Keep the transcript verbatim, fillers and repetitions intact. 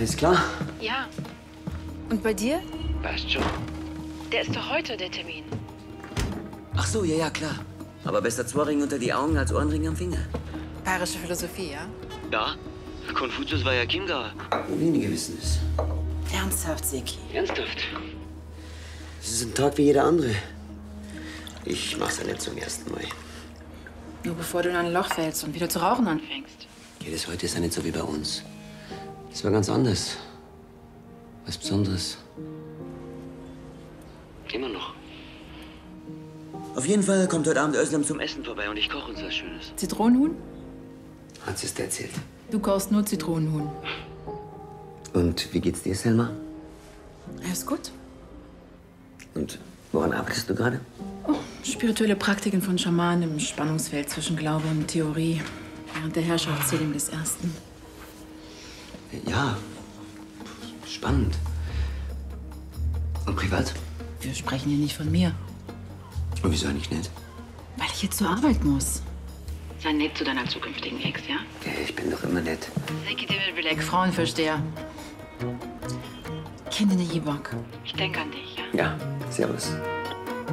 Ist klar? Ja. Und bei dir? Passt schon. Der ist doch heute, der Termin. Ach so, ja, ja, klar. Aber besser zwei Ringe unter die Augen als Ohrenringe am Finger. Bayerische Philosophie, ja? Ja. Konfuzius war ja Chiemgauer. Wenige wissen es. Ernsthaft, Seki. Ernsthaft? Es ist ein Tag wie jeder andere. Ich mach's ja nicht zum ersten Mal. Nur bevor du in ein Loch fällst und wieder zu rauchen anfängst. Ja, das heute ist ja nicht so wie bei uns. Das war ganz anders. Was Besonderes. Immer noch. Auf jeden Fall kommt heute Abend Özlem zum Essen vorbei und ich koche uns was Schönes. Zitronenhuhn? Hat sie es dir erzählt? Du kochst nur Zitronenhuhn. Und wie geht's dir, Selma? Alles gut. Und woran arbeitest du gerade? Oh, spirituelle Praktiken von Schamanen im Spannungsfeld zwischen Glaube und Theorie. Während der Herrschaftszählung des Ersten. Ja, spannend. Und privat? Wir sprechen hier nicht von mir. Und wieso eigentlich nicht? Weil ich jetzt zur Arbeit muss. Sei nett zu deiner zukünftigen Ex, ja? Ja, ich bin doch immer nett. Seki Dimmelbilek, Frauenversteher. Kendine Jibok. Ich denke an dich, ja? Ja, servus.